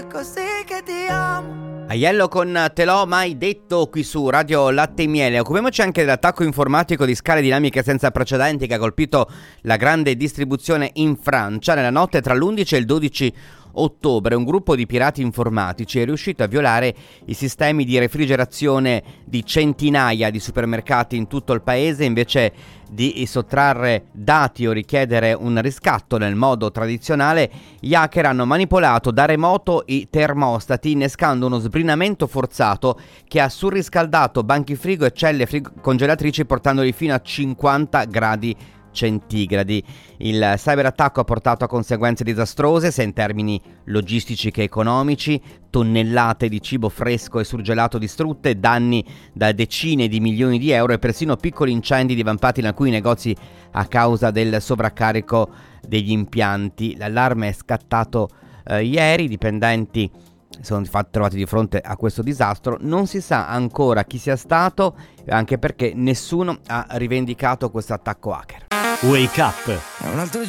così che ti amo. Aiello con Te l'ho mai detto qui su Radio Latte e Miele. Occupiamoci anche dell'attacco informatico di scale dinamiche senza precedenti che ha colpito la grande distribuzione in Francia. Nella notte tra l'11 e il 12 ottobre un gruppo di pirati informatici è riuscito a violare i sistemi di refrigerazione di centinaia di supermercati in tutto il paese. Invece di sottrarre dati o richiedere un riscatto nel modo tradizionale, gli hacker hanno manipolato da remoto i termostati, innescando uno sbrinamento forzato che ha surriscaldato banchi frigo e celle congelatrici, portandoli fino a 50 gradi centigradi. Il cyberattacco ha portato a conseguenze disastrose sia in termini logistici che economici: tonnellate di cibo fresco e surgelato distrutte, danni da decine di milioni di euro e persino piccoli incendi divampati in alcuni negozi a causa del sovraccarico degli impianti. L'allarme è scattato ieri, i dipendenti sono infatti trovati di fronte a questo disastro. Non si sa ancora chi sia stato, anche perché nessuno ha rivendicato questo attacco hacker. Wake Up. È un altro